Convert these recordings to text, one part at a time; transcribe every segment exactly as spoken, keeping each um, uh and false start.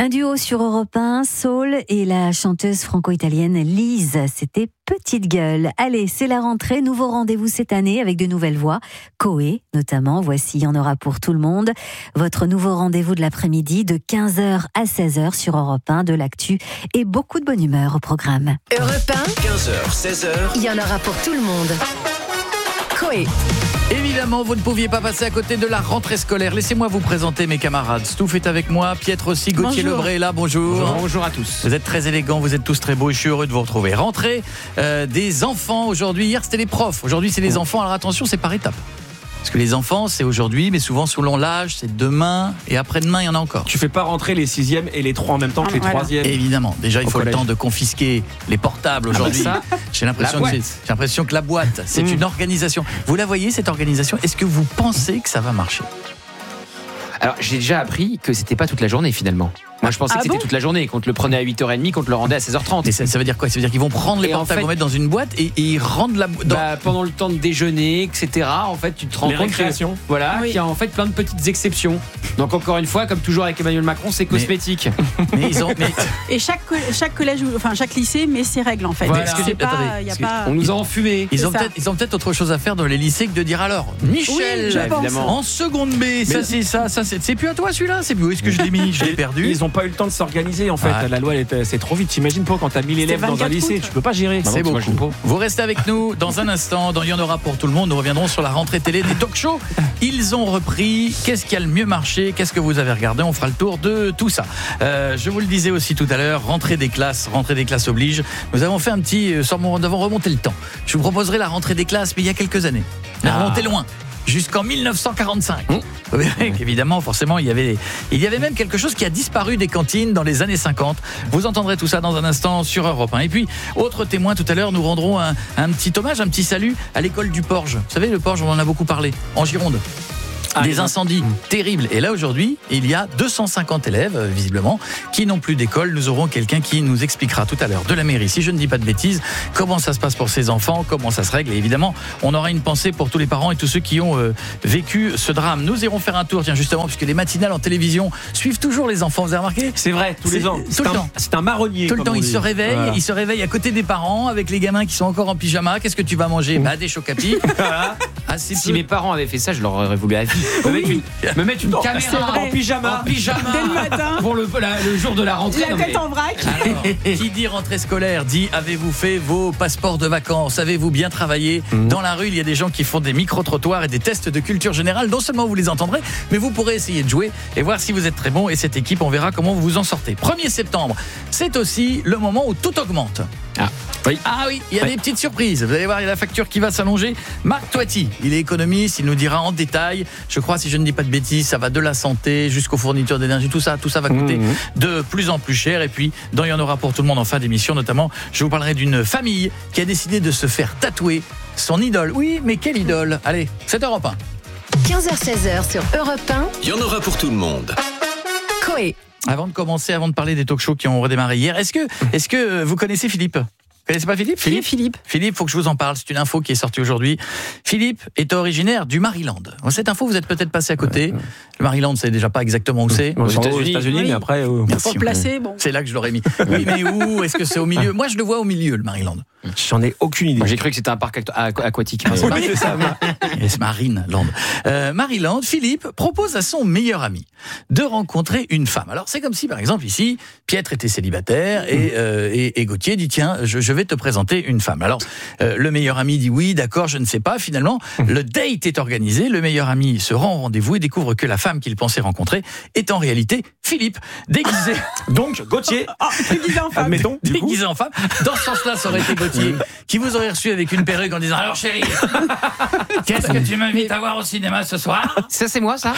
Un duo sur Europe un, Saul et la chanteuse franco-italienne Lise. C'était Petite Gueule. Allez, c'est la rentrée, nouveau rendez-vous cette année avec de nouvelles voix. Coé, notamment, voici, il y en aura pour tout le monde. Votre nouveau rendez-vous de l'après-midi de quinze heures à seize heures sur Europe un, de l'actu et beaucoup de bonne humeur au programme. Europe un, quinze heures, seize heures. Il y en aura pour tout le monde. Coé. Évidemment, vous ne pouviez pas passer à côté de la rentrée scolaire. Laissez-moi vous présenter mes camarades. Stouff est avec moi, Pietre aussi, Gauthier Lebray est là, bonjour. bonjour. Bonjour à tous. Vous êtes très élégants, vous êtes tous très beaux et je suis heureux de vous retrouver. Rentrée euh, des enfants aujourd'hui. Hier, c'était les profs. Aujourd'hui, c'est les enfants. Alors attention, c'est par étapes. Parce que les enfants, c'est aujourd'hui, mais souvent selon l'âge, c'est demain et après-demain, il y en a encore. Tu fais pas rentrer les sixièmes et les trois en même temps que les voilà. troisièmes. Évidemment. Déjà, il faut le temps de confisquer les portables aujourd'hui. Ah bah ça, j'ai l'impression que, j'ai l'impression que la boîte, c'est mmh. une organisation. Vous la voyez, cette organisation? Est-ce que vous pensez que ça va marcher? Alors, j'ai déjà appris que c'était pas toute la journée finalement. Moi, je pensais ah que c'était bon toute la journée, qu'on te le prenait à huit heures trente, qu'on te le rendait à seize heures trente. Et ça, ça veut dire quoi? Ça veut dire qu'ils vont prendre les et portables, en fait, vont mettre dans une boîte et, et ils rendent la boîte. Dans... Bah, pendant le temps de déjeuner, et cetera. En fait, tu te rends les compte que, voilà, oui. qu'il y a en fait plein de petites exceptions. Donc, encore une fois, comme toujours avec Emmanuel Macron, c'est cosmétique. Mais, mais ils ont. Mais... Et chaque, chaque collège, enfin chaque lycée met ses règles en fait. Voilà. Parce que c'est pas, y a pas... On nous a enfumés. Ils ont peut-être, ils ont peut-être autre chose à faire dans les lycées que de dire alors, Michel, oui, je pense. en seconde B, ça c'est ça, ça c'est, c'est plus à toi celui-là, c'est plus où est-ce que je l'ai mis, je l'ai perdu. Ils ont pas eu le temps de s'organiser en fait. Ah. La loi, elle est, c'est trop vite. T'imagines pas quand t'as mille élèves dans un lycée, tu peux pas gérer. C'est beaucoup. Vous restez avec nous dans un instant. Dans Il y en aura pour tout le monde. Nous reviendrons sur la rentrée télé des talk-shows. Ils ont repris. Qu'est-ce qui a le mieux marché? Qu'est-ce que vous avez regardé? On fera le tour de tout ça. Euh, je vous le disais aussi tout à l'heure. Rentrée des classes. Rentrée des classes oblige. Nous avons fait un petit. Nous avons remonté le temps. Je vous proposerai la rentrée des classes, mais il y a quelques années. On a Ah. remonté loin. Jusqu'en mille neuf cent quarante-cinq. Mmh. Vous verrez qu'évidemment, forcément, il y avait, il y avait même quelque chose qui a disparu des cantines dans les années cinquante. Vous entendrez tout ça dans un instant sur Europe un. Et puis, autre témoin, tout à l'heure, nous rendrons un, un petit hommage, un petit salut à l'école du Porge. Vous savez, le Porge, on en a beaucoup parlé, en Gironde. Ah, des incendies mmh. terribles. Et là, aujourd'hui, il y a deux cent cinquante élèves, visiblement, qui n'ont plus d'école. Nous aurons quelqu'un qui nous expliquera tout à l'heure de la mairie, si je ne dis pas de bêtises, comment ça se passe pour ces enfants, comment ça se règle. Et évidemment, on aura une pensée pour tous les parents et tous ceux qui ont euh, vécu ce drame. Nous irons faire un tour, tiens, justement, puisque les matinales en télévision suivent toujours les enfants. Vous avez remarqué? C'est vrai, tous c'est, les ans. Tout c'est le un, temps. C'est un marronnier. Tout le temps, ils se réveillent, voilà. ils se réveillent à côté des parents, avec les gamins qui sont encore en pyjama. Qu'est-ce que tu vas manger? mmh. Bah, des chocapies. Voilà. Assez si peu. Mes parents avaient fait ça, je leur aurais voulu la vie. Oui. Me mettre une non, caméra en pyjama, en pyjama dès le matin pour le, la, le jour de la rentrée. La tête mais... en vrac. Alors, qui dit rentrée scolaire dit avez-vous fait vos passeports de vacances? Avez-vous bien travaillé? mmh. Dans la rue, il y a des gens qui font des micro-trottoirs et des tests de culture générale. Non seulement vous les entendrez, mais vous pourrez essayer de jouer et voir si vous êtes très bon. Et cette équipe, on verra comment vous vous en sortez. premier septembre, c'est aussi le moment où tout augmente. Ah oui, ah oui, il y a oui. des petites surprises. Vous allez voir, il y a la facture qui va s'allonger. Marc Toiti, il est économiste, il nous dira en détail. Je crois, si je ne dis pas de bêtises, ça va de la santé jusqu'aux fournitures d'énergie, tout ça, tout ça va coûter mmh. de plus en plus cher. Et puis, dans Il y en aura pour tout le monde en fin d'émission, notamment, je vous parlerai d'une famille qui a décidé de se faire tatouer son idole. Oui, mais quelle idole? Allez, c'est Europe un. quinze heures seize heures sur Europe un. Il y en aura pour tout le monde. Coé. Avant de commencer, avant de parler des talk-shows qui ont redémarré hier, est-ce que, est-ce que vous connaissez Philippe? Vous connaissez pas Philippe? Philippe Philippe. Philippe, faut que je vous en parle. C'est une info qui est sortie aujourd'hui. Philippe est originaire du Maryland. Cette info, vous êtes peut-être passé à côté. Ouais. Le Maryland, c'est déjà pas exactement où c'est. Aux États-Unis, États-Unis oui. mais après. Euh, Pour le placer, bon. C'est là que je l'aurais mis. Oui, mais où? Est-ce que c'est au milieu? Moi, je le vois au milieu, le Maryland. J'en ai aucune idée. Moi, j'ai cru que c'était un parc aquatique. Ah, c'est, Marie... c'est Marineland. Euh, Maryland, Philippe propose à son meilleur ami de rencontrer une femme. Alors, c'est comme si, par exemple, ici, Pietre était célibataire et, euh, et, et Gauthier dit tiens, je, je vais te présenter une femme. Alors, euh, le meilleur ami dit oui, d'accord, je ne sais pas. Finalement, le date est organisé. Le meilleur ami se rend au rendez-vous et découvre que la femme qu'il pensait rencontrer est en réalité Philippe, déguisé. Donc, Gauthier, oh, déguisé en femme. Admettons, déguisé en femme. Dans ce sens-là, ça aurait été Gauthier qui vous aurait reçu avec une perruque en disant alors chérie, qu'est-ce que tu m'invites à voir au cinéma ce soir? Ça c'est moi ça.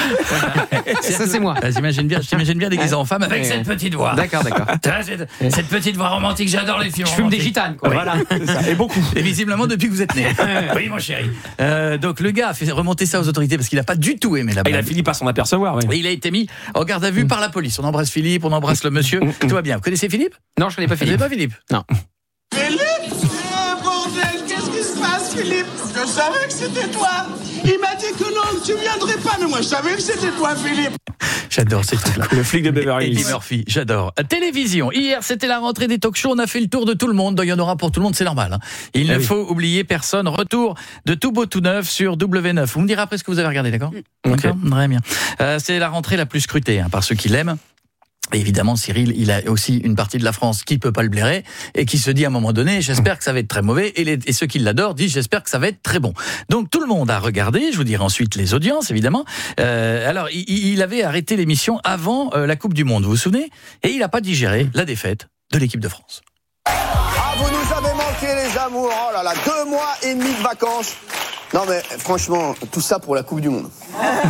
Ça c'est moi. Ah, j'imagine bien, je t'imagine bien déguisé en femme avec ouais. cette petite voix. D'accord, d'accord. Cette, cette petite voix romantique, j'adore les films. Je fume des gitanes quoi. Oui. Voilà, ça. Et beaucoup. Et visiblement depuis que vous êtes né. Oui mon chéri. Euh, donc le gars a fait remonter ça aux autorités parce qu'il a pas du tout aimé la blague. Il a fini par s'en apercevoir. Ouais. Et il a été mis en garde à vue mmh. par la police. On embrasse Philippe, on embrasse le monsieur. Mmh. Tout va bien. Vous connaissez Philippe? Non, je connais pas Philippe. Vous connaissez pas Philippe? Non. Philippe, oh, bordel, qu'est-ce qui se passe, Philippe? Je savais que c'était toi. Il m'a dit que non, que tu viendrais pas, mais moi je savais que c'était toi, Philippe. Je J'adore ces trucs-là. Le flic de Beverly Eddie Hills. Murphy, j'adore. Télévision. Hier, c'était la rentrée des talk-shows. On a fait le tour de tout le monde. Il y en aura pour tout le monde, c'est normal. Hein. Il Ah ne oui. faut oublier personne. Retour de tout beau, tout neuf sur W neuf. Vous me direz après ce que vous avez regardé, d'accord ? Ok. D'accord, très bien. Euh, c'est la rentrée la plus scrutée hein, par ceux qui l'aiment. Et évidemment, Cyril, il a aussi une partie de la France qui peut pas le blairer et qui se dit à un moment donné, j'espère que ça va être très mauvais. Et, les, et ceux qui l'adorent disent, j'espère que ça va être très bon. Donc tout le monde a regardé. Je vous dirai ensuite les audiences, évidemment. Euh, alors, il, il avait arrêté l'émission avant euh, la Coupe du Monde, vous vous souvenez ? Et il n'a pas digéré la défaite de l'équipe de France. Ah, vous nous avez manqué, les amours. Oh là là, deux mois et demi de vacances. Non, mais franchement, tout ça pour la Coupe du Monde.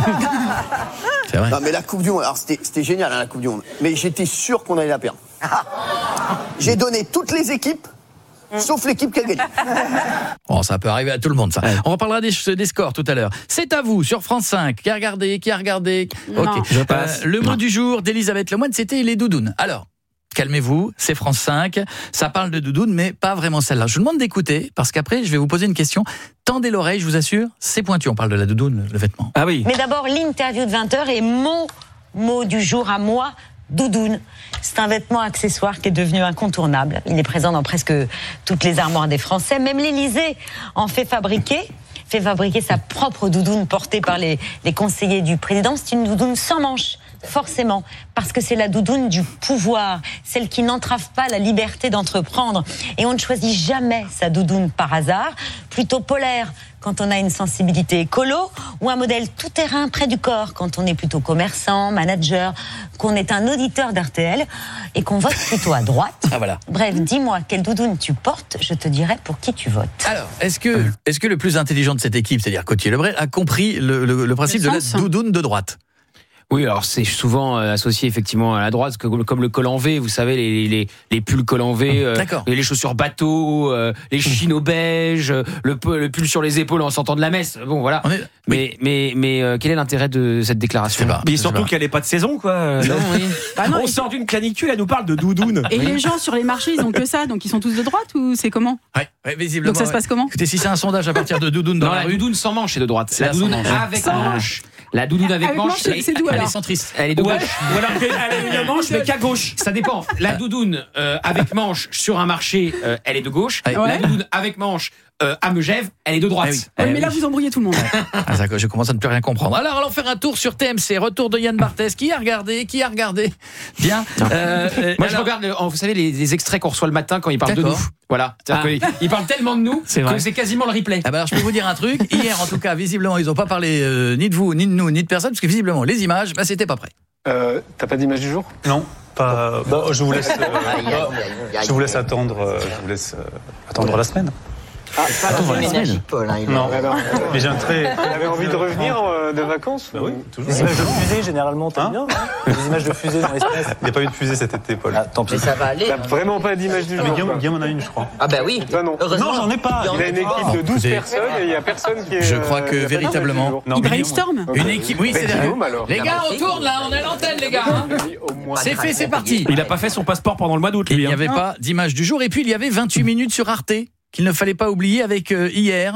C'est vrai. Non, mais la Coupe du Monde, alors c'était, c'était génial, hein, la Coupe du Monde. Mais j'étais sûr qu'on allait la perdre. J'ai donné toutes les équipes, sauf l'équipe qui a gagné. Bon, ça peut arriver à tout le monde, ça. On reparlera des, des scores tout à l'heure. C'est à vous, sur France cinq. Qui a regardé ? Qui a regardé ? Non. Ok. Je passe. Euh, le mot Non. du jour d'Elisabeth Lemoine, c'était les doudounes. Alors, calmez-vous, c'est France cinq. Ça parle de doudounes, mais pas vraiment celle-là. Je vous demande d'écouter, parce qu'après, je vais vous poser une question. Tendez l'oreille, je vous assure, c'est pointu. On parle de la doudoune, le vêtement. Ah oui. Mais d'abord, l'interview de vingt heures et mon mot du jour à moi, doudoune. C'est un vêtement accessoire qui est devenu incontournable. Il est présent dans presque toutes les armoires des Français. Même l'Élysée en fait fabriquer, fait fabriquer sa propre doudoune portée par les, les conseillers du président. C'est une doudoune sans manches. Forcément, parce que c'est la doudoune du pouvoir, celle qui n'entrave pas la liberté d'entreprendre. Et on ne choisit jamais sa doudoune par hasard, plutôt polaire quand on a une sensibilité écolo, ou un modèle tout-terrain près du corps quand on est plutôt commerçant, manager, qu'on est un auditeur d'R T L et qu'on vote plutôt à droite. Ah voilà. Bref, dis-moi quelle doudoune tu portes, je te dirai pour qui tu votes. Alors, est-ce que, est-ce que le plus intelligent de cette équipe, c'est-à-dire Cotier-Lebrel, a compris le, le, le principe Le de la sens. doudoune de droite ? Oui, alors c'est souvent euh, associé effectivement à la droite, que, comme le col en V, vous savez, les, les, les pulls col en V, euh, D'accord. les chaussures bateau, euh, les chinos beiges, le, pu- le pull sur les épaules en sortant de la messe. Bon, voilà. On est- Mais, mais, mais euh, quel est l'intérêt de cette déclaration? Je sais pas. Mais Je sais surtout pas. qu'elle n'est pas de saison, quoi. Non, oui. Bah non, On et- sort d'une canicule, elle nous parle de doudoune. Et les gens sur les marchés, ils ont que ça, donc ils sont tous de droite ou c'est comment ? Ouais, ouais, visiblement. Donc ça se ouais. passe comment ? Écoutez, si c'est un sondage à partir de doudoune dans Non, la la rue, doudoune sans manche, c'est de droite. C'est La la doudoune sans manche. avec Sans manche. La doudoune avec, Avec manche, manche, c'est- c'est d'où elle alors est centriste. elle est de Ouais. gauche. Ou alors qu'elle a une manche, mais qu'à gauche. Ça dépend. La doudoune euh, avec manche sur un marché, euh, elle est de gauche. Ouais. La doudoune avec manche euh, à Megève, elle est de droite. Ah oui. Ouais, Eh mais là, oui. vous embrouillez tout le monde. Ah, ça, je commence à ne plus rien comprendre. Alors, allons faire un tour sur T M C. Retour de Yann Barthès. Qui a regardé Qui a regardé Bien. Euh, euh, Moi, je alors- regarde, le- vous savez, les, les extraits qu'on reçoit le matin quand ils parlent de nous. D'accord. Voilà. C'est-à-dire Ah. qu'ils parlent tellement de nous C'est que vrai. c'est quasiment le replay. Ah bah alors, je peux vous dire un truc. Hier, en tout cas, visiblement, ils n'ont pas parlé euh, ni de vous, ni de nous, ni de personne, parce que visiblement, les images, bah, c'était pas prêt. Euh, T'as pas d'image du jour? Non, pas. Bon, je vous laisse. euh, je vous laisse attendre. euh, Je vous laisse euh, attendre la semaine. Ah, pas Attends, la la semaine. semaine. Paul, hein, il Non. a- Mais j'ai un très. Tu avais envie de revenir euh, de vacances? Bah oui, toujours. Les images de fusée, généralement, t'aimes Hein bien. Les images de fusée dans l'espace. Il n'y a pas eu de fusée cet été, Paul. Ah, tant pis. Mais ça va aller. T'as vraiment pas d'image du Mais jour? Guillaume, quoi. Guillaume en a une, je crois. Ah bah oui. Toi, non. Heureusement. Non, j'en ai pas. Il a une équipe de douze Écoutez, personnes et il y a personne qui est. je crois que euh, il y a pas d'image du véritablement- jour. Non, Ils mais brainstorment. Ok. Une équipe, oui, c'est Ben, derrière. Guillaume, alors. Les gars, on tourne là, on est à l'antenne, les gars. hein. Oui, au moins. C'est fait, c'est parti. Il a pas fait son passeport pendant le mois d'août, Il lui. n'y hein. avait pas d'image du jour. Et puis, il y avait vingt-huit minutes sur Arte, qu'il ne fallait pas oublier avec euh, hier,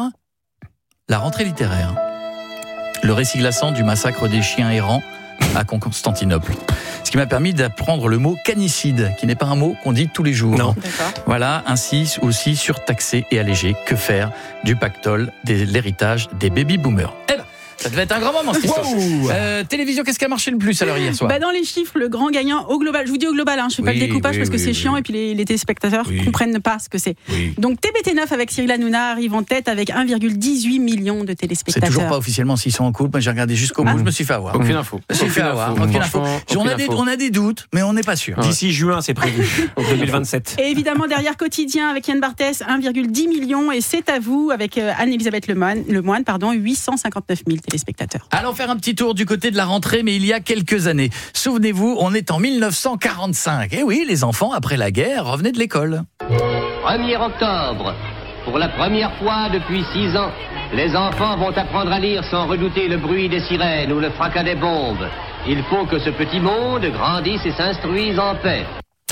la rentrée littéraire. Le récit glaçant du massacre des chiens errants à Constantinople. Ce qui m'a permis d'apprendre le mot canicide, qui n'est pas un mot qu'on dit tous les jours. Non. D'accord. Voilà, ainsi aussi surtaxé et allégé. Que faire du pactole, de l'héritage des baby-boomers? Eh ben, ça devait être un grand moment, cette histoire. Euh, télévision, qu'est-ce qui a marché le plus alors hier soir? Bah dans les chiffres, le grand gagnant au global, je vous dis au global, hein, je fais pas Oui, le découpage oui, parce que oui, c'est oui. chiant et puis les, les téléspectateurs Oui. comprennent pas ce que c'est. Oui. Donc T B T neuf avec Cyril Hanouna arrive en tête avec un virgule dix-huit million de C'est téléspectateurs. toujours pas officiellement s'ils sont en couple. Moi, j'ai regardé jusqu'au bout, Ah. je me suis fait avoir. Aucune info. Je me suis fait Aucune avoir. info. Aucune info. Franchement, On a, aucune des, info. on a des doutes, mais on n'est pas sûr. D'ici juin, c'est prévu. En deux mille vingt-sept. Et évidemment derrière Quotidien avec Yann Barthès, un virgule dix million et C'est à vous avec euh, Anne-Elisabeth Lemoine, Lemoine, pardon, huit cent cinquante-neuf mille téléspectateurs. Allons faire un petit tour du côté de la rentrée, mais il y a quelques années. Souvenez-vous, on est en mille neuf cent quarante-cinq. Et oui, les enfants, après la guerre, revenaient de l'école. premier octobre. Pour la première fois depuis six ans, les enfants vont apprendre à lire sans redouter le bruit des sirènes ou le fracas des bombes. Il faut que ce petit monde grandisse et s'instruise en paix.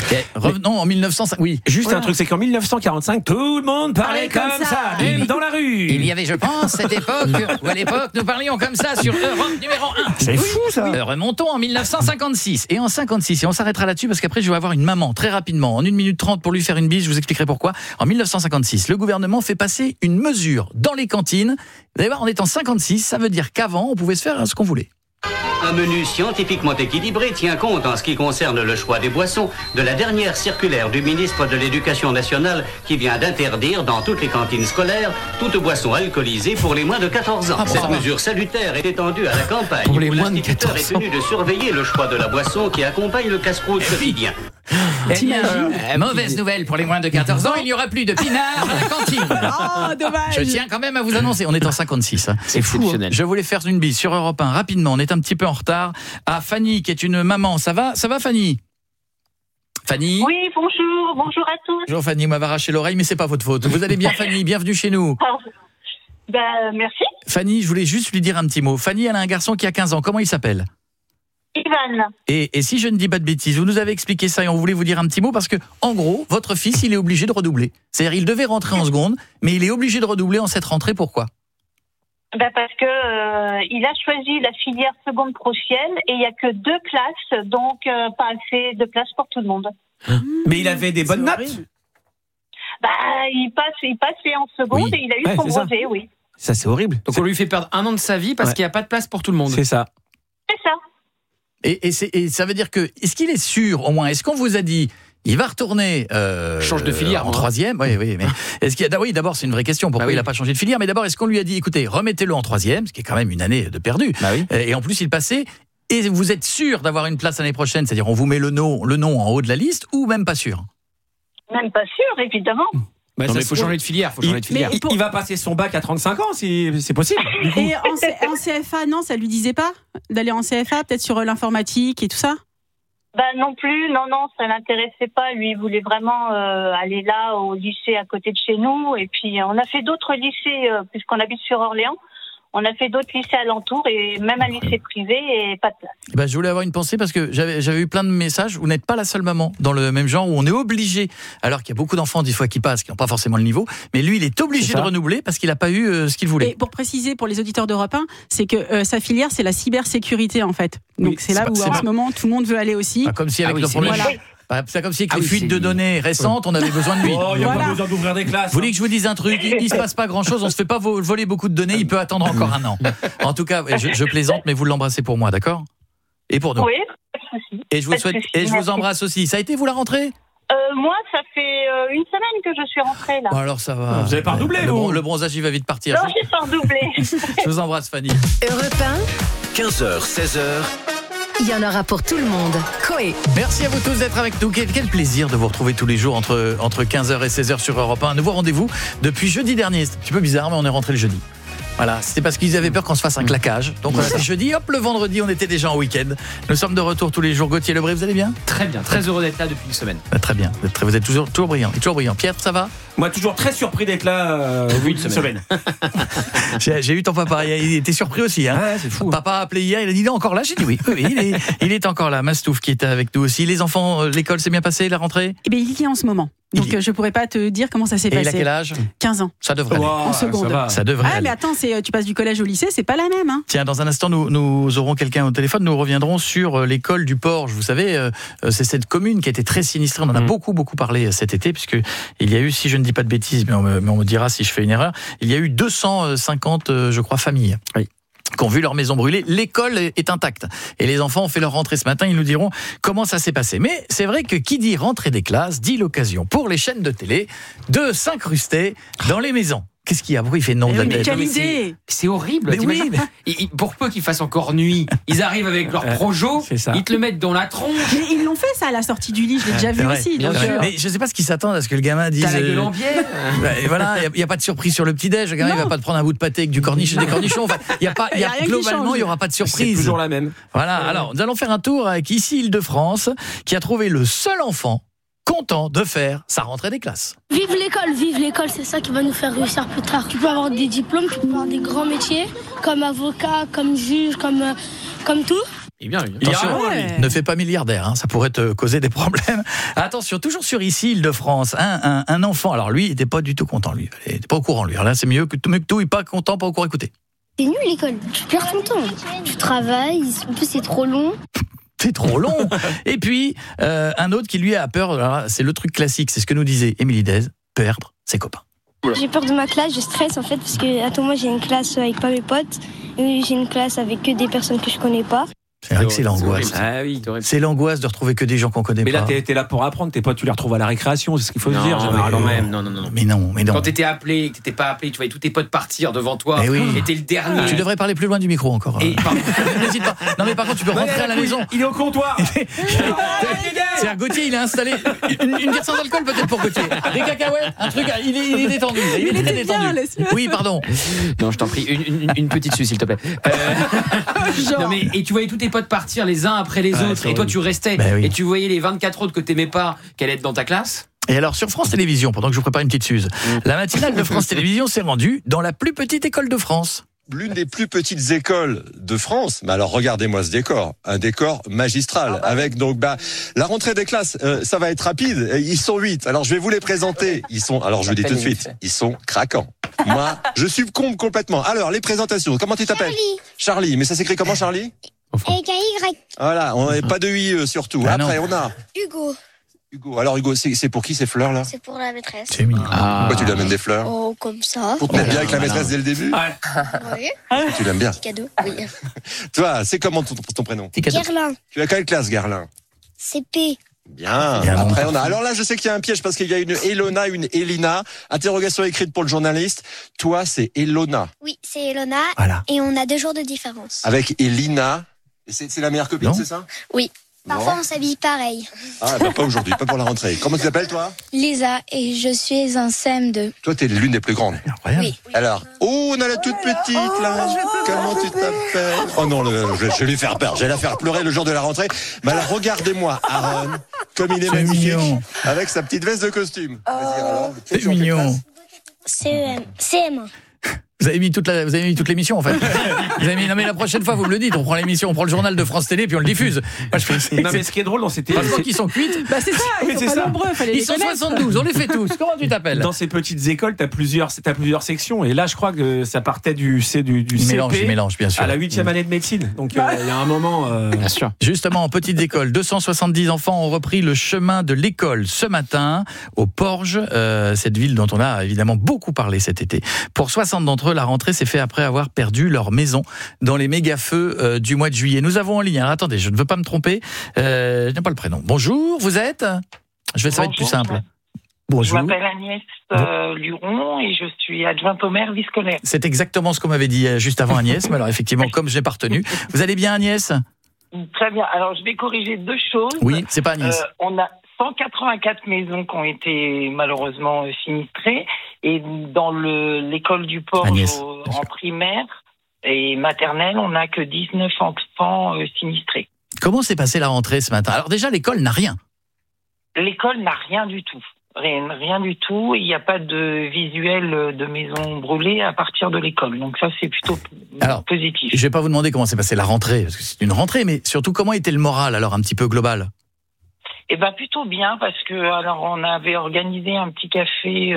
Revenons en mille neuf cent cinq. Oui. Juste Voilà. un truc, c'est qu'en mille neuf cent quarante-cinq, tout le monde parlait Parlait comme, comme ça, ça. même dans la rue. Il y avait, je pense, cette époque où à l'époque nous parlions comme ça sur Europe numéro un. C'est fou ça. Euh, remontons en mille neuf cent cinquante-six. Et en cinquante-six, et on s'arrêtera là-dessus parce qu'après je vais avoir une maman très rapidement, en une minute trente pour lui faire une bise, je vous expliquerai pourquoi. En mille neuf cent cinquante-six, le gouvernement fait passer une mesure dans les cantines. Vous allez voir, on est en cinquante-six, ça veut dire qu'avant on pouvait se faire ce qu'on voulait. Un menu scientifiquement équilibré tient compte en ce qui concerne le choix des boissons de la dernière circulaire du ministre de l'Éducation nationale qui vient d'interdire dans toutes les cantines scolaires toute boisson alcoolisée pour les moins de quatorze ans. Ah bon, Cette ça va. mesure salutaire est étendue à la campagne Pour les où moins de l'instituteur est quatorze ans. tenu de surveiller le choix de la boisson qui accompagne le casse-croûte quotidien. Eh bien, euh, mauvaise nouvelle pour les moins de quatorze ans, il n'y aura plus de pinard à la cantine. Oh, dommage. Je tiens quand même à vous annoncer, on est en cinquante-six. Hein. C'est exceptionnel. Je voulais faire une bise sur Europe un rapidement, on est un petit peu en retard. À Fanny, qui est une maman. Ça va, ça va Fanny? Fanny? Oui, bonjour, bonjour à tous. Bonjour Fanny, vous m'avez arraché l'oreille, mais c'est pas votre faute. Vous allez bien Fanny? Bienvenue chez nous. Ben, merci. Fanny, je voulais juste lui dire un petit mot. Fanny, elle a un garçon qui a quinze ans. Comment il s'appelle? Ivan. Et, et si je ne dis pas de bêtises, vous nous avez expliqué ça et on voulait vous dire un petit mot parce que, en gros, votre fils, il est obligé de redoubler. C'est-à-dire, il devait rentrer en seconde, mais il est obligé de redoubler en cette rentrée. Pourquoi? Ben parce que euh, il a choisi la filière seconde pro-ciel et il n'y a que deux classes, donc euh, pas assez de place pour tout le monde. Mais il avait des bonnes notes. Ben, il passe, il passait en seconde Oui. et il a eu Ouais, son c'est ça. brevet, oui. Ça, c'est horrible. Donc on lui fait perdre un an de sa vie parce Ouais. qu'il n'y a pas de place pour tout le monde. C'est ça. C'est ça. Et, et, c'est- et ça veut dire que, est-ce qu'il est sûr, au moins, est-ce qu'on vous a dit, il va retourner euh, Change de filière, en hein. troisième? Oui, oui, mais est-ce qu'il y a, oui, d'abord, c'est une vraie question. Pourquoi Bah oui. il n'a pas changé de filière? Mais d'abord, est-ce qu'on lui a dit, écoutez, remettez-le en troisième, ce qui est quand même une année de perdu. Bah oui. Et en plus, il passait. Et vous êtes sûr d'avoir une place l'année prochaine? C'est-à-dire, on vous met le nom, le nom en haut de la liste ou même pas sûr? Même pas sûr, évidemment. Bah, Non, ça mais il se faut trouve. changer de filière. Faut Il, changer de filière. il- il va passer son bac à trente-cinq ans, si c'est possible. Du coup. Et en, C- en C F A, non, ça lui disait pas d'aller en C F A, peut-être sur euh, l'informatique et tout ça? Ben non plus, non, non, ça l'intéressait pas. Lui, il voulait vraiment euh, aller là, au lycée à côté de chez nous. Et puis, on a fait d'autres lycées, euh, puisqu'on habite sur Orléans. On a fait d'autres lycées alentours et même un lycée privé et pas de place. Bah, je voulais avoir une pensée parce que j'avais j'avais eu plein de messages. Vous n'êtes pas la seule maman dans le même genre où on est obligé, alors qu'il y a beaucoup d'enfants des fois qui passent, qui n'ont pas forcément le niveau, mais lui il est obligé C'est ça. de renouveler parce qu'il n'a pas eu euh, ce qu'il voulait. Et pour préciser pour les auditeurs d'Europe un, c'est que euh, sa filière, c'est la cybersécurité en fait. Donc Oui, c'est là c'est où pas- c'est en pas- ce moment tout le monde veut aller aussi. Pas comme si avec Ah oui, le c'est problème. voilà. Bah, c'est comme si avec Ah les oui, fuites c'est- de données récentes, on avait besoin de lui. Oh, il n'y a Voilà. pas besoin d'ouvrir des classes. Vous voulez que je vous dise un truc? Il ne se passe pas grand-chose, on se fait pas vo- voler beaucoup de données, il peut attendre encore un an. En tout cas, je, je plaisante, mais vous l'embrassez pour moi, d'accord? Et pour nous. Oui, pas de souci. Et je vous Pas de souhaite, souci, et je vous merci. embrasse aussi. Ça a été vous la rentrée? Euh, moi, ça fait euh, une semaine que je suis rentrée là. Bon, alors ça va. Vous avez pas redoublé, le, vous bron- le bronzage, il va vite partir. Non, j'ai pas redoublé. Je vous embrasse, Fanny. Europe un, quinze heures, seize heures. il y en aura pour tout le monde. Coé. Merci à vous tous d'être avec nous. Quel, quel plaisir de vous retrouver tous les jours entre, entre quinze heures et seize heures sur Europe un. Un nouveau rendez-vous depuis jeudi dernier. C'est un petit peu bizarre, mais on est rentré le jeudi. Voilà, c'était parce qu'ils avaient peur qu'on se fasse un claquage. Donc on a fait jeudi, hop, le vendredi, on était déjà en week-end. Nous sommes de retour tous les jours. Gauthier Lebray, vous allez bien? Très bien, très heureux d'être là depuis une semaine. Ah, Très bien, vous êtes, très- vous êtes toujours, toujours brillant. Et toujours brillant. Pierre, ça va? Moi, toujours très surpris d'être là euh, au bout une d'une semaine. semaine. J'ai j'ai eu ton papa, il était surpris aussi. Hein. Ouais, c'est fou. Papa a appelé hier, il a dit il est encore là. J'ai dit oui, oui, oui, il, est, il est encore là. Mastouf qui était avec nous aussi. Les enfants, euh, l'école s'est bien passée, la rentrée? Eh bien, il y est en ce moment. Donc Il y- euh, je pourrais pas te dire comment ça s'est Et il a passé. quel âge? quinze ans. Ça devrait Wow, aller. En seconde. ça va. Ça devrait Ah aller. mais attends, c'est tu passes du collège au lycée, c'est pas la même hein. Tiens, dans un instant, nous, nous aurons quelqu'un au téléphone. Nous reviendrons sur euh, l'école du Porge. Vous savez, euh, euh, c'est cette commune qui a été très sinistrée. On en a Mmh. beaucoup, beaucoup parlé euh, cet été, puisque il y a eu, si je ne dis pas de bêtises, mais on me, mais on me dira si je fais une erreur, il y a eu deux cent cinquante, euh, je crois, familles. Oui. Qui ont vu leur maison brûler. L'école est est intacte. Et les enfants ont fait leur rentrée ce matin. Ils nous diront comment ça s'est passé. Mais c'est vrai que qui dit rentrée des classes dit l'occasion pour les chaînes de télé de s'incruster dans les maisons. Qu'est-ce qu'il y a? Pourquoi il fait non de Eh la oui, mais tête? quelle mais c'est- idée. C'est horrible. Mais oui, t'imagines mais- Et- et pour peu qu'il fasse encore nuit, ils arrivent avec leur Euh, projo, c'est ça. ils te le mettent dans la tronche. Mais ils l'ont fait ça à la sortie du lit, je l'ai déjà C'est vu vrai, aussi. bien donc, sûr. euh, Mais je ne sais pas ce qu'ils s'attendent à ce que le gamin dise. T'as la gueule euh, en bière. bah, et voilà, il n'y a, pas de surprise sur le petit-déj. Le gamin, il Non. va pas te prendre un bout de pâté avec du corniche et des cornichons. Enfin, il y a pas, il y Y a, a rien qui globalement, change. il n'y aura pas de C'est surprise. toujours la même. Voilà, alors nous allons faire un tour avec ici Île-de-France qui a trouvé le seul enfant content de faire sa rentrée des classes. Vive l'école, vive l'école, c'est ça qui va nous faire réussir plus tard. Tu peux avoir des diplômes, tu peux avoir des grands métiers, comme avocat, comme juge, comme, euh, comme tout. Il est bien, lui. Attention, Ah ouais. ne fais pas milliardaire, hein, ça pourrait te causer des problèmes. Attention, toujours sur ici, Île-de-France, hein, un, un enfant. Alors lui, il n'était pas du tout content, lui. Il n'était pas au courant, lui. Alors là, c'est mieux que, mieux que tout, il n'est pas content, pas au courant. Écoutez. C'est nul l'école, tu perds ton temps. Tu travailles, en plus c'est trop long. C'est trop long. Et puis, euh, un autre qui lui a peur, alors là, c'est le truc classique, c'est ce que nous disait Émilie Dez, perdre ses copains. J'ai peur de ma classe, je stresse en fait, parce que à tout moment j'ai une classe avec pas mes potes, et j'ai une classe avec que des personnes que je connais pas. C'est vrai que c'est l'angoisse. Ah oui, c'est l'angoisse de retrouver que des gens qu'on connaît mais pas. Mais là, t'es, t'es là pour apprendre. Tes potes, tu les retrouves à la récréation. C'est ce qu'il faut non, se dire. Mais quand même, non, non, non. Mais non, mais non. Quand t'étais appelé, que t'étais pas appelé, tu voyais tous tes potes partir devant toi. Mais oui. Et t'es le dernier. Tu devrais parler plus loin du micro encore. Et, n'hésite pas. Non, mais par contre, tu peux rentrer à la maison. Il est au comptoir. C'est-à-dire, Gauthier, il a installé une, une bière sans alcool peut-être pour Gauthier. Des cacahuètes, un truc. Il est, il est détendu. Il, il était détendu. Bien, oui, pardon. Non, je t'en prie, une, une, une petite suce, s'il te plaît. Euh... non, mais et tu voyais tous tes potes partir les uns après les autres. Et toi, tu restais. Ben oui. Et tu voyais les vingt-quatre autres que t'aimais pas, qu'elle être dans ta classe. Et alors, sur France Télévisions, pendant que je vous prépare une petite suze, mmh. la matinale de France Télévisions s'est rendue dans la plus petite école de France. L'une des plus petites écoles de France. Mais alors, regardez-moi ce décor. Un décor magistral. Ah bah. Avec donc, bah, la rentrée des classes, euh, ça va être rapide. Ils sont huit. Alors, je vais vous les présenter. Ils sont, alors, je vous dis tout de suite, ils sont craquants. Moi, je succombe complètement. Alors, les présentations. Comment tu t'appelles? Charlie. Charlie. Mais ça s'écrit comment, Charlie? Avec un Y. Voilà, on n'est pas de I E surtout. Ah Après, non. on a Hugo. Hugo. Alors, Hugo, c'est, c'est pour qui ces fleurs là? C'est pour la maîtresse. C'est mignon. Ah. Pourquoi tu lui amènes des fleurs? Oh, comme ça. Pour te mettre bien avec la maîtresse dès le début? Oui. Tu l'aimes bien? Petit cadeau, oui. Toi, c'est comment ton, ton prénom? Gerlin. Tu as quelle classe, Gerlin? C'est P. Bien. Bien. Après, on a. Alors là, je sais qu'il y a un piège parce qu'il y a une Elona, une Elina. Interrogation écrite pour le journaliste. Toi, c'est Elona. Oui, c'est Elona. Voilà. Et on a deux jours de différence. Avec Elina. C'est, c'est la meilleure copine, non. C'est ça? Oui. Parfois, on s'habille pareil. Ah, bah pas aujourd'hui, pas pour la rentrée. Comment tu t'appelles, toi? Lisa, et je suis en C M deux. Toi, t'es l'une des plus grandes. Incroyable. Oui. Alors, oh, on a la toute petite, là. Comment tu t'appelles? Oh non, le, je, je vais lui faire peur. Je vais la faire pleurer le jour de la rentrée. Mais alors, regardez-moi, Aaron, comme il est, c'est magnifique, mignon. Avec sa petite veste de costume. Oh. Vas-y, alors, c'est mignon. C M un. Vous avez mis toute la, vous avez mis toute l'émission en fait. Vous avez mis, non mais la prochaine fois vous me le dites, on prend l'émission, on prend le journal de France Télé puis on le diffuse. Moi, je fais, non mais ce qui est drôle dans ces télé, parce qu'ils sont cuites. Bah c'est ça, ils oui, sont c'est pas ça. nombreux, fallait ils les sont connaître. soixante-douze, on les fait tous. Comment tu t'appelles? Dans ces petites écoles, t'as plusieurs, t'as plusieurs sections et là je crois que ça partait du c'est du, du C P mélange, mélange bien sûr. À la huitième année de médecine. Donc il euh, y a un moment. Euh... Bien sûr. Justement, en petite école, deux cent soixante-dix enfants ont repris le chemin de l'école ce matin au Porge, euh, cette ville dont on a évidemment beaucoup parlé cet été. Pour soixante d'entre eux, la rentrée s'est faite après avoir perdu leur maison dans les méga-feux euh, du mois de juillet. Nous avons en ligne, alors attendez, je ne veux pas me tromper, euh, je n'ai pas le prénom. Bonjour, vous êtes? Je vais, ça va être plus simple. Bonjour. Je m'appelle Agnès euh, Luron et je suis adjointe au maire vie scolaire. C'est exactement ce qu'on m'avait dit juste avant Agnès, mais alors effectivement, comme je n'ai pas retenu. Vous allez bien Agnès? Très bien, alors je vais corriger deux choses. Oui, c'est pas Agnès. Euh, on a cent quatre-vingt-quatre maisons qui ont été malheureusement sinistrées et dans le, l'école du Porge au, en primaire et maternelle, on n'a que dix-neuf enfants euh, sinistrés. Comment s'est passée la rentrée ce matin? Alors déjà, l'école n'a rien. L'école n'a rien du tout. Rien, rien du tout. Il n'y a pas de visuel de maison brûlée à partir de l'école. Donc ça, c'est plutôt alors, positif. Je ne vais pas vous demander comment s'est passée la rentrée, parce que c'est une rentrée, mais surtout comment était le moral, alors un petit peu global? Eh ben plutôt bien parce que alors on avait organisé un petit café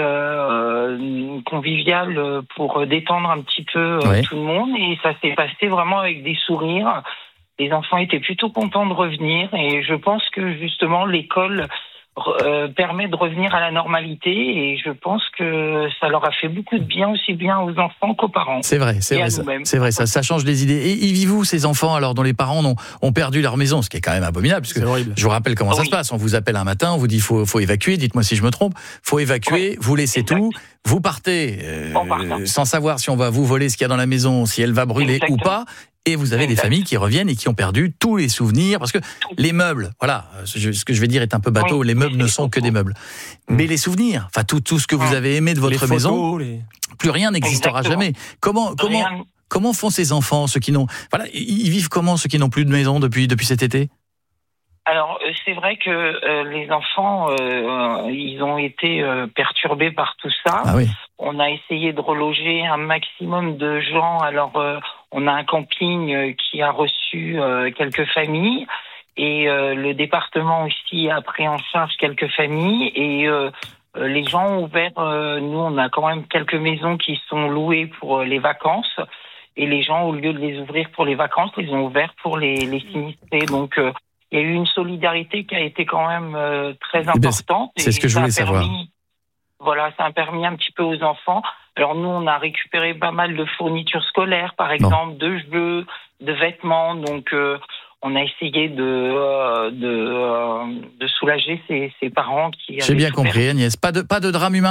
euh, convivial pour détendre un petit peu euh, oui. tout le monde et ça s'est passé vraiment avec des sourires. Les enfants étaient plutôt contents de revenir et je pense que justement l'école euh, permet de revenir à la normalité et je pense que ça leur a fait beaucoup de bien aussi bien aux enfants qu'aux parents. C'est vrai, c'est vrai, ça, c'est vrai, ça, ça change les idées. Et y vivez-vous ces enfants alors dont les parents ont, ont perdu leur maison, ce qui est quand même abominable, parce que je vous rappelle comment oui. ça se passe. On vous appelle un matin, on vous dit faut faut évacuer. Dites-moi si je me trompe. Faut évacuer. Oui. Vous laissez exact. tout. Vous partez euh, sans savoir si on va vous voler ce qu'il y a dans la maison, si elle va brûler Exactement. ou pas. Et vous avez exact. des familles qui reviennent et qui ont perdu tous les souvenirs, parce que les meubles, voilà, ce que je vais dire est un peu bateau, oui, les meubles ne sont que des meubles. Mmh. Mais les souvenirs, enfin tout, tout ce que vous avez aimé de votre les photos, maison, les... plus rien n'existera Exactement. jamais. Comment, comment, rien. comment font ces enfants, ceux qui n'ont, voilà, ils vivent comment ceux qui n'ont plus de maison depuis, depuis cet été? Alors c'est vrai que euh, les enfants, euh, ils ont été euh, perturbés par tout ça. Ah oui. On a essayé de reloger un maximum de gens. Alors euh, on a un camping euh, qui a reçu euh, quelques familles et euh, le département aussi a pris en charge quelques familles et euh, euh, les gens ont ouvert, euh, nous on a quand même quelques maisons qui sont louées pour euh, les vacances et les gens au lieu de les ouvrir pour les vacances, les ont ouverts pour les, les sinistrés. Donc euh, il y a eu une solidarité qui a été quand même euh, très importante. C'est ce que et je ça a voulais savoir. permis- Voilà, ça a permis un petit peu aux enfants. Alors nous, on a récupéré pas mal de fournitures scolaires, par exemple, de jeux, de vêtements. Donc, euh, on a essayé de euh, de, euh, de soulager ces, ces parents qui. J'ai avaient bien souffert. compris, Agnès. Pas de, pas de drame humain ?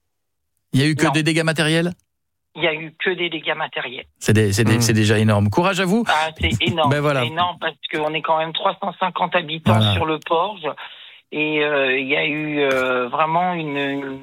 Il y a eu que Non. des dégâts matériels ? Il y a eu que des dégâts matériels. C'est des- c'est des- c'est déjà énorme. Courage à vous. Ah, c'est énorme. Ben voilà. C'est énorme parce qu'on est quand même trois cent cinquante habitants Voilà. sur le Porge. Et euh, il y a eu euh, vraiment une, une,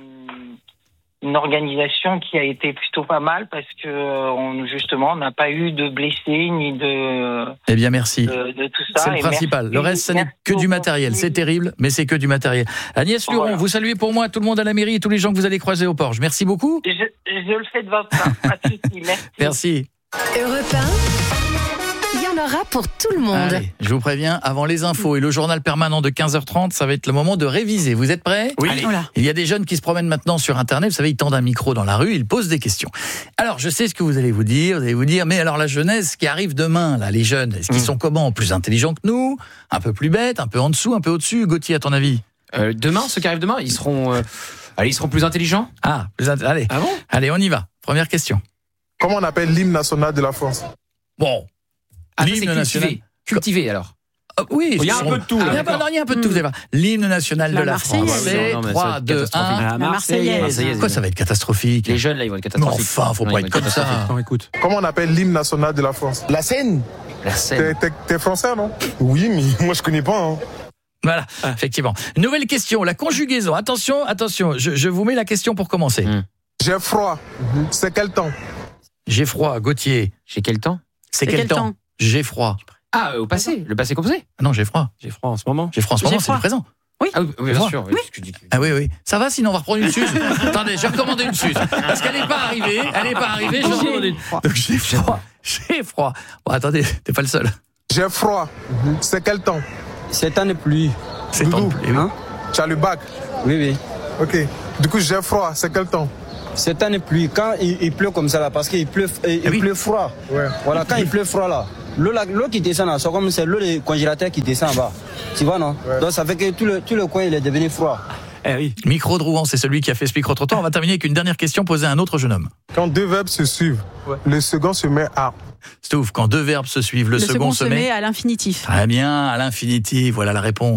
une organisation qui a été plutôt pas mal parce que euh, on, justement, on n'a pas eu de blessés ni de, Eh bien, merci. de, de tout ça. C'est le Et principal. merci- Le reste, ce n'est merci que du beaucoup. matériel. C'est terrible, mais c'est que du matériel. Agnès Luron, Voilà. vous saluez pour moi tout le monde à la mairie et tous les gens que vous allez croiser au Porge. Merci beaucoup. Je, je le fais de votre part. Pas de souci. Merci. Merci. Europe un, il y en aura pour tout le monde. Allez, je vous préviens, avant les infos et le journal permanent de quinze heures trente, ça va être le moment de réviser. Vous êtes prêts ? Oui. Allez. Voilà. Il y a des jeunes qui se promènent maintenant sur Internet. Vous savez, ils tendent un micro dans la rue, ils posent des questions. Alors, je sais ce que vous allez vous dire. Vous allez vous dire, mais alors la jeunesse qui arrive demain, là, les jeunes, est-ce qu'ils sont comment ? Plus intelligents que nous ? Un peu plus bêtes ? Un peu en dessous ? Un peu au-dessus ? Gauthier, à ton avis ? Euh, demain, ceux qui arrivent demain, ils seront, euh, allez, ils seront plus intelligents. Ah, plus int- allez. Ah bon ? Allez, on y va. Première question. Comment on appelle l'hymne national de la France? Bon. Ah, ça, c'est L'hymne cultivé. national. Cultivé, alors. Ah, oui, Il y a ce un sont- peu de tout, Ah, là. il y a pas- non, il y a un peu de tout, vous allez voir. L'hymne national La de la Marseillaise. France. C'est Non, mais ça va trois, être deux, catastrophique. un. La La Marseillaise. Marseillaise. Quoi, ça va être catastrophique? Les jeunes, là, ils vont être Mais catastrophiques. enfin, faut Non, pas ils être vont comme ça. Attends, écoute. Comment on appelle l'hymne national de la France? La Seine? La T'es, scène. t'es- t'es français, non? Oui, mais moi je connais pas. Hein. Voilà, effectivement. Nouvelle question, la conjugaison. Attention, attention, je, je vous mets la question pour commencer. Mm. J'ai froid. C'est quel temps? J'ai froid, Gauthier. J'ai quel temps? C'est quel, temps, J'ai froid. Ah, euh, au passé. Le passé composé. Ah non, j'ai froid. J'ai froid en ce moment. J'ai froid en ce J'ai moment, c'est froid. le présent. Ah oui, oui, bien sûr. Oui. Ah oui, oui. Ça va, sinon on va reprendre une suze. Attendez, j'ai recommandé une suze. Parce qu'elle n'est pas arrivée, elle n'est pas arrivée, j'ai recommandé une. Donc j'ai froid. J'ai froid. Bon, attendez, t'es pas le seul. J'ai froid. C'est quel temps? C'est temps de pluie. C'est temps de pluie, oui. Hein? Tu as le bac? Oui, oui. Ok. Du coup, j'ai froid. C'est quel temps? C'est temps de pluie. Quand il, il pleut comme ça, là, parce qu'il pleut, il, Ah oui. pleut froid. Ouais. Voilà, quand il pleut froid, là, l'eau, là, l'eau qui descend là, c'est comme c'est l'eau du congélateur qui descend en bas. Tu vois, non? Ouais. Donc ça fait que tout le, tout le coin, il est devenu froid. Eh oui. Micro de Rouen, c'est celui qui a fait ce micro-trottoir. On va terminer avec une dernière question posée à un autre jeune homme. Quand deux verbes se suivent, le second se met à. Stouff, quand deux verbes se suivent, le, Le second, se met à l'infinitif. très bien à l'infinitif. Voilà la réponse.